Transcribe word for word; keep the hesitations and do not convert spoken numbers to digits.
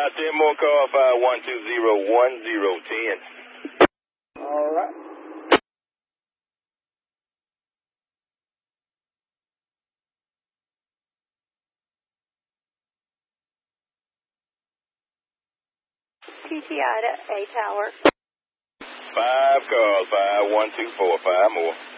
About ten more calls, five one two zero one zero ten. All right. P T I to A Tower. Five calls, five one two four, five more.